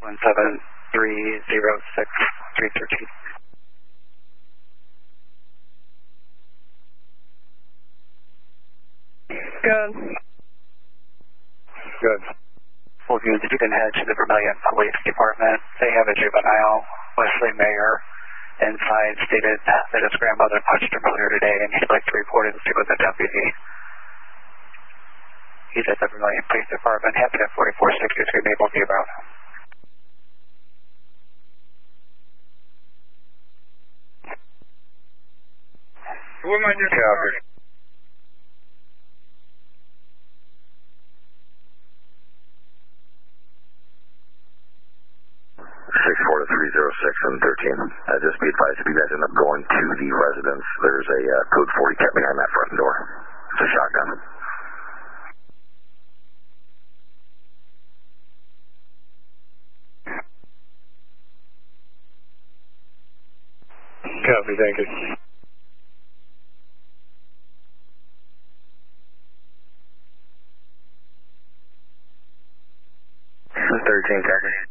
17306 313. Good. Good. Well, you can head to the Vermilion Police Department. They have a juvenile, Wesley Mayer, inside, stated that his grandmother punched him earlier today, and he'd like to report it and speak with the deputy. He's at the Vermilion Police Department, Hampton 4463 Mapleview Road. What am I doing? Copy. Just be advised if you guys end up going to the residence, there's a code 40 kept behind that front door. It's a shotgun. Copy, thank you. 13, copy.